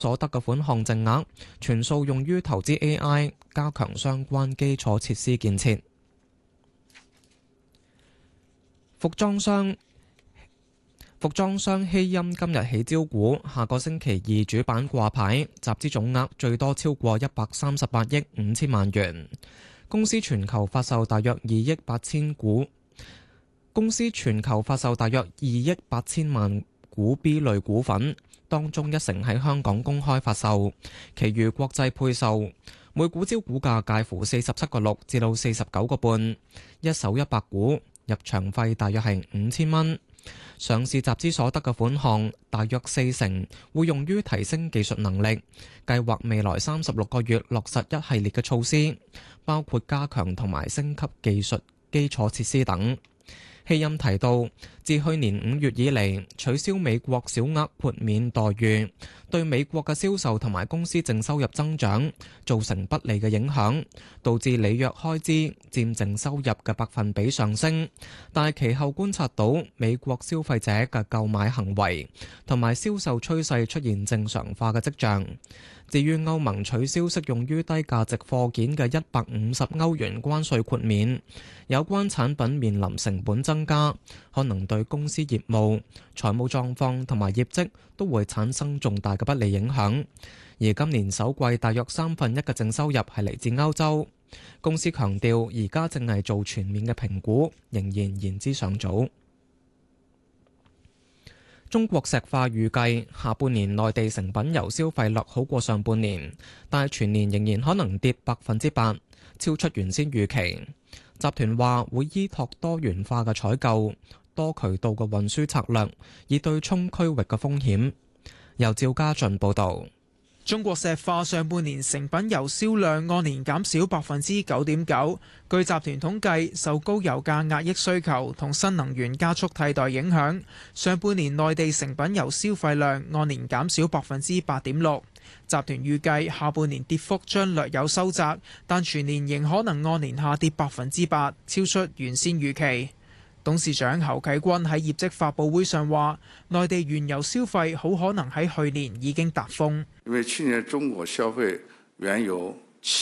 所得嘅款項淨額全數用於投資 AI， 加強相關基礎設施建設。服裝商希音今日起招股，下個星期二主板掛牌，集資總額最多超過138億5千萬元。公司全球發售大約2億8千股。公司全球發售大約2億8千萬股 B 類股份，當中1成喺香港公開發售，其餘國際配售。每股招股價介乎47.6至到49.5，一手100股，入場費大約係5000蚊。上市集資所得嘅款項大約4成會用於提升技術能力，計劃未來36個月落實一系列嘅措施，包括加強同埋升級技術基礎設施等。希音提到，自去年5月以嚟取消美國小額豁免待遇，對美國嘅銷售同埋公司淨收入增長造成不利嘅影響，導致履約開支佔淨收入嘅百分比上升。但係其後觀察到美國消費者嘅購買行為同埋銷售趨勢出現正常化嘅跡象。至於歐盟取消適用於低價值貨件嘅150歐元關稅豁免，有關產品面臨成本增加，可能對公司業務、財務狀況同埋業績都會產生重大嘅不利影響。而今年首季大約1/3嘅淨收入係嚟自歐洲。公司強調，而家正係做全面嘅評估，仍然言之尚早。中國石化預計下半年內地成品油消費略好過上半年，但係全年仍然可能跌8%，超出原先預期。集團話會依託多元化嘅採購、多渠道嘅運輸策略，以對沖區域嘅風險。由趙家俊報導。 中國石化上半年成品油銷量按年減少9.9%。據集團統計，受高油價壓抑需求同新能源加速替代影響，上半年內地成品油消費量按年減少8.6%。集團預計下半年跌幅將略有收窄，但全年仍可能按年下跌8%，超出原先預期。董事長侯啟軍喺業績發佈會上話，內地原油消費好可能喺去年已經達峰。 因為去年中國消費原油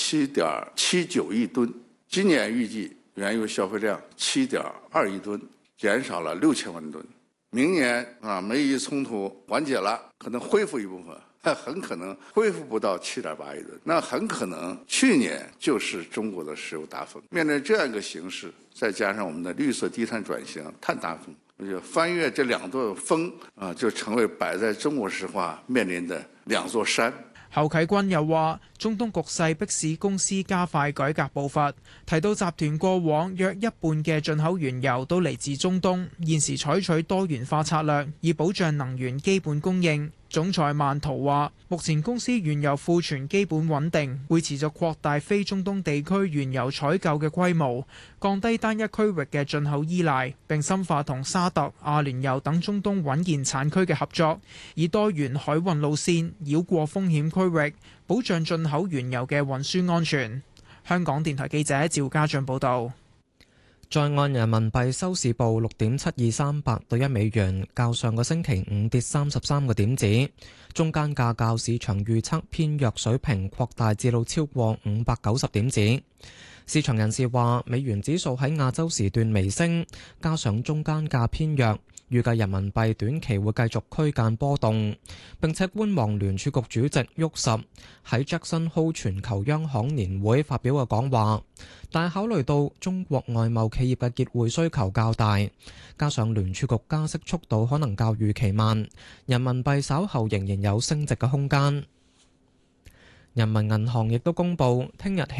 7.79億噸，今年預計原油消費量7.2億噸，減少了6000萬噸。明年美伊衝突緩解了，可能恢復一部分。很可能恢復不到7.8億噸，那很可能去年就是中國的石油大峰。面對這樣一個形勢，再加上我們的綠色低碳轉型、碳達峰，我覺得翻越這兩座峰就成為擺在中國石化面臨的兩座山。 侯啟軍又話，中東局勢迫使公司加快改革步伐，提到集團過往約一半嘅進口原油都嚟自中東，現時採取多元化策略，以保障能源基本供應。總裁曼圖話，目前公司原油庫存基本穩定，會持續擴大非中東地區原油採購嘅規模，降低單一區域嘅進口依賴，並深化同沙特、阿聯酋等中東穩健產區嘅合作，以多元海運路線繞過風險區域，保障進口原油嘅運輸安全。香港電台記者趙家俊報道。 在岸人民幣收市報6.7238對1美元，較上個星期五跌33個點子，中間價較市場預測偏弱水平擴大至到超過590點子。市場人士話，美元指數喺亞洲時段微升，加上中間價偏弱，預計人民幣短期會繼續區間波動，並且觀望聯儲局主席沃什喺 Jackson Hole 全球央行年會發表嘅講話。但係考慮到中國外貿企業嘅結匯需求較大，加上聯儲局加息速度可能較預期慢，人民幣稍後仍然有升值嘅空間。人民銀行亦都公布，聽日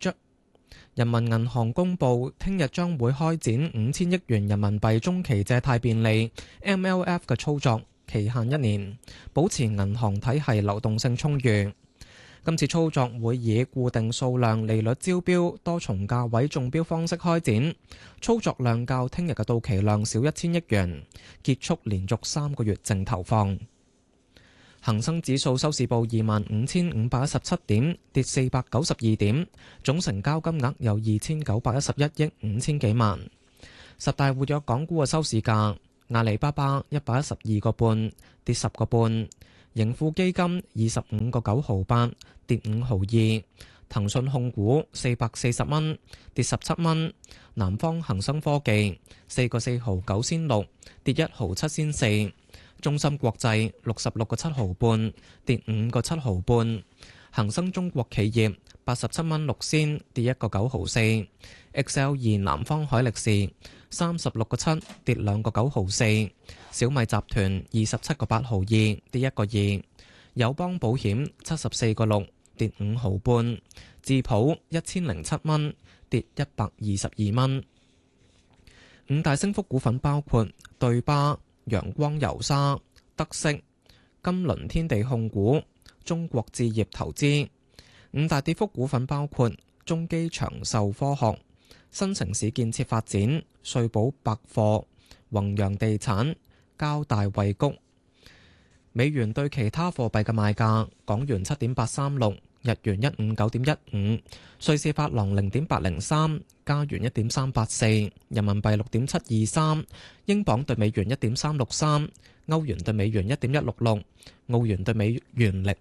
將會開展5000億元人民幣中期借貸便利 MLF 嘅操作，期限1年，保持銀行體系流動性充裕。今次操作會以固定數量利率招標、多重價位中標方式開展，操作量較聽日嘅到期量少1000億元，結束連續3個月淨投放。恒生指數收市報25,517點，跌492點，總成交金額有2911億5千幾萬。十大活躍港股嘅收市價，阿里巴巴112個半，跌10個半。 盈富基金25.9毫8，跌5毫2。騰訊控股440蚊，跌17蚊。南方恒生科技4.4毫9仙6，跌1毫7仙4。中芯國際66.7毫半，跌5.7毫半。恒生中國企業87蚊6仙，跌1.9毫4。XL2 南方海力士36.7，跌2.9毫4。小米集團27.8毫2，跌1個2。友邦保險74.6，跌5毫半。智普1007蚊，跌122蚊。五大升幅股份包括對巴、陽光油砂、德式、金輪天地控股、中國置業投資。五大跌幅股份包括中基長壽科學、新城市建設發展、瑞寶百貨、弘陽地產、交大惠谷。美元對其他貨幣嘅賣價：港元7.836，日元159.15，瑞士法郎0.803，加元1.384，人民幣6.723，英鎊對美元1.363，歐元對美元1.166，澳元對美元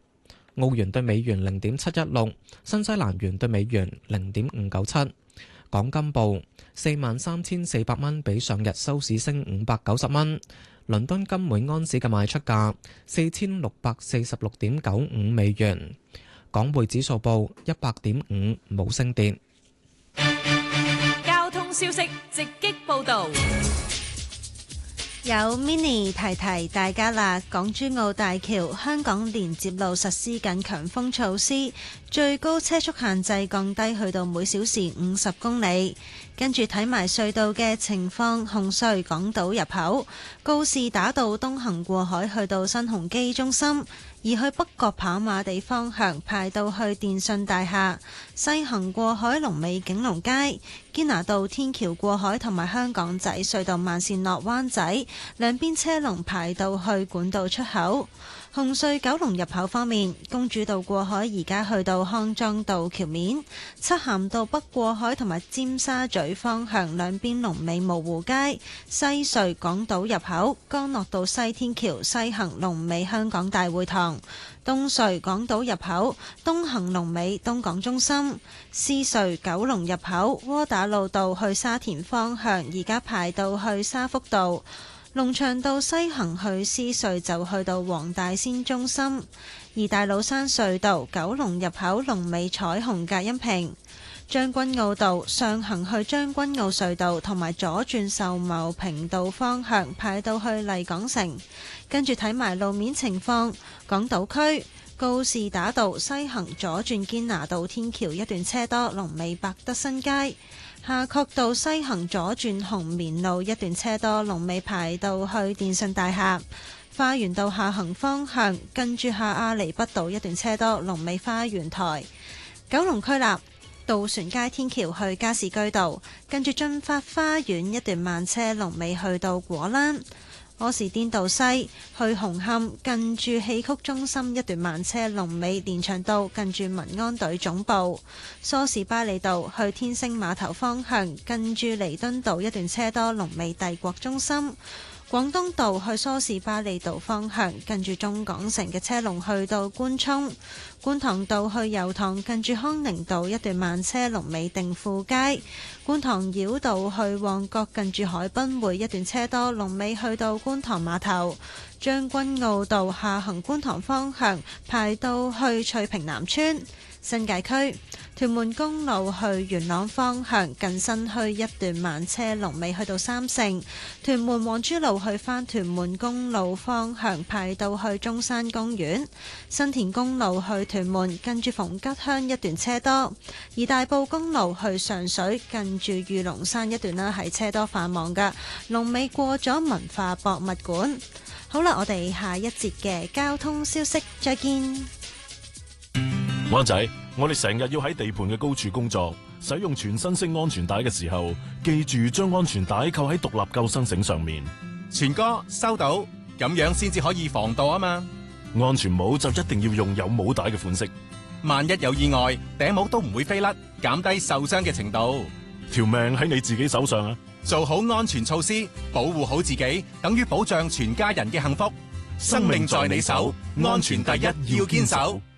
0.716，新西蘭元對美元0.597。港金報43,400蚊，比上日收市升590蚊。倫敦金每安士嘅賣出價4646.95美元。港匯指數報100.5，冇升跌。 交通消息直擊報導。 有 mini 提提大家啦，港珠澳大橋香港連接路實施緊強風措施，最高車速限制降低去到每小時50公里。跟住睇埋隧道嘅情況，紅隧港島入口告士打道東行過海去到新鴻基中心，而去北角跑馬地方向排到去電訊大廈，西行過海龍尾景隆街，堅拿道天橋過海同埋香港仔隧道慢線落灣仔，兩邊車龍排到去管道出口。紅隧九龍入口方面，公主道過海而家去到康莊道橋面，漆咸道北過海同埋尖沙咀方向兩邊龍尾蕪湖街，西隧港島入口干諾道西天橋西行龍尾香港大會堂，東隧港島入口東行龍尾東港中心，獅隧九龍入口窩打老道去沙田方向而家排到去沙福道，龍翔道西行去獅隧就去到黃大仙中心，而大老山隧道九龍入口龍尾彩虹隔音屏，將軍澳道上行去將軍澳隧道同埋左轉秀茂坪道方向排到去麗港城。跟住睇埋路面情況，港島區告士打道西行左轉堅拿道天橋一段車多，龍尾百德新街。夏慤道西行左轉紅棉路一段車多，龍尾排到去電訊大廈。花園道下行方向跟住下亞厘畢道一段車多，龍尾花園台。九龍區立渡船街天橋去加士居道，跟住駿發花園一段慢車，龍尾去到果欄。柯士甸道西去紅磡近住戲曲中心一段慢車，龍尾連翔道近住民安隊總部。梳士巴利道去天星碼頭方向近住彌敦道一段車多，龍尾帝國中心。廣東道去梳士巴利道方向近住中港城嘅車龍去到官涌。觀塘道去油塘近住康寧道一段慢車，龍尾定富街。觀塘繞道去旺角近住海濱會一段車多，龍尾去到觀塘碼頭。將軍澳道下行觀塘方向排到去翠屏南村。新界區屯門公路去元朗方向近新墟一段慢車，龍尾去到三聖。屯門黃珠路去返屯門公路方向排到去中山公園。新田公路去屯門近住逢吉鄉一段車多，而大埔公路去上水近住御龍山一段啦，係車多繁忙噶，龍尾過咗文化博物館。好啦，我哋下一節嘅交通消息再見。 灣仔，我哋成日要喺地盤嘅高處工作，使用全身式安全帶嘅時候，記住將安全帶扣喺獨立救生繩上面。 全哥收到，咁樣先至可以防盜啊嘛。 安全帽就一定要用有帽帶嘅款式， 萬一有意外，頂帽都唔會飛甩，減低受傷嘅程度。 條命喺你自己手上啊！ 做好安全措施，保護好自己，等於保障全家人嘅幸福。 生命在你手，安全第一要堅守。